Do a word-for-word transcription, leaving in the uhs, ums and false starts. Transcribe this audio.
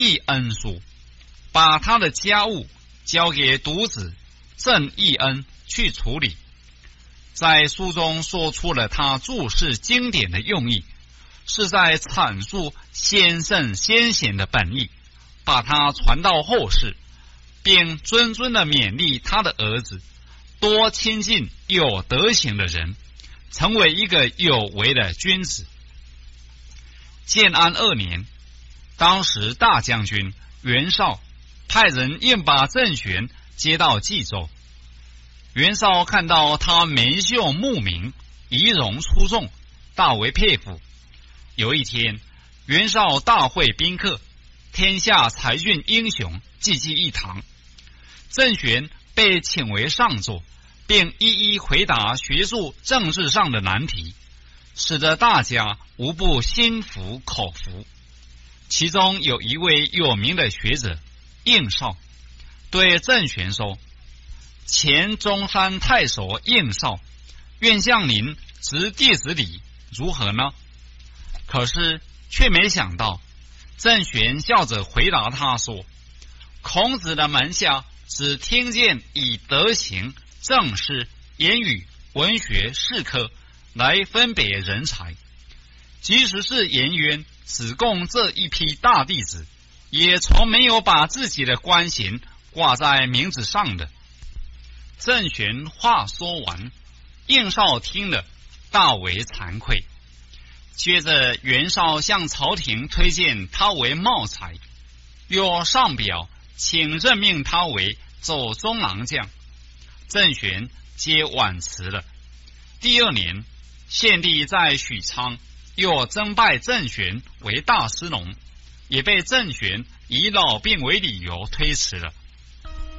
义恩书，把他的家务交给独子郑义恩去处理。在书中说出了他注释经典的用意，是在阐述先圣先贤的本意，把它传到后世，并谆谆地勉励他的儿子多亲近有德行的人，成为一个有为的君子。建安二年，当时大将军袁绍派人硬把郑玄接到冀州。袁绍看到他眉秀目明，仪容出众，大为佩服。有一天，袁绍大会宾客，天下才俊英雄济济一堂。郑玄被请为上座，并一一回答学术政治上的难题，使得大家无不心服口服。其中有一位有名的学者应绍，对郑玄说：前中山太守应绍，愿向您执弟子礼，如何呢？可是却没想到，郑玄笑着回答他说：孔子的门下只听见以德行、政事、言语、文学、士科来分别人才，即使是颜渊只供这一批大弟子，也从没有把自己的官衔挂在名字上的。郑玄话说完，应绍听了大为惭愧。接着袁绍向朝廷推荐他为茂才，又上表请任命他为左中郎将。郑玄皆婉辞了。第二年，献帝在许昌又征拜郑玄为大司农，也被郑玄以老病为理由推迟了。